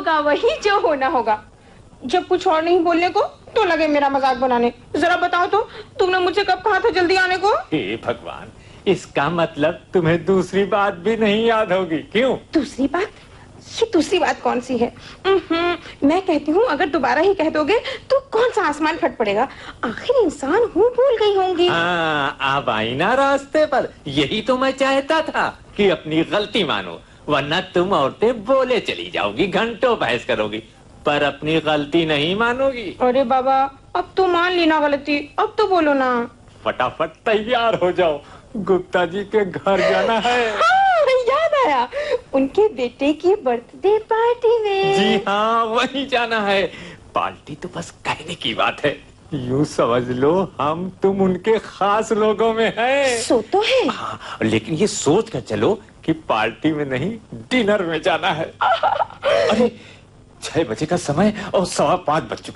होगा वही जो होना होगा। जब कुछ और नहीं बोलने को तो लगे मेरा मजाक बनाने। जरा बताओ तो, तुमने मुझसे कब कहा था जल्दी आने को? हे भगवान, इसका मतलब तुम्हें दूसरी बात भी नहीं याद होगी, क्यों? दूसरी बात? ये दूसरी बात कौन सी है? मैं कहती हूँ अगर दोबारा ही कह दोगे तो कौन सा आसमान फट पड़ेगा। आखिर इंसान हूँ, भूल गई होंगी। हाँ, अब आई ना रास्ते पर। यही तो मैं चाहता था कि अपनी गलती मानो, वरना तुम औरतें बोले चली जाओगी, घंटों बहस करोगी, पर अपनी गलती नहीं मानोगी। अरे बाबा, अब तो मान ली ना गलती, अब तो बोलो ना। फटाफट तैयार हो जाओ, गुप्ता जी के घर जाना है। याद आया, उनके बेटे की बर्थडे पार्टी में। जी हाँ, वहीं जाना है। पार्टी तो बस कहने की बात है, यूं समझ लो हम तुम उनके खास लोगों में हैं। सो तो है। हाँ, लेकिन ये सोच कर चलो कि पार्टी में नहीं, डिनर में जाना है। अरे 6 बजे का समय और 5:15 बज चुके।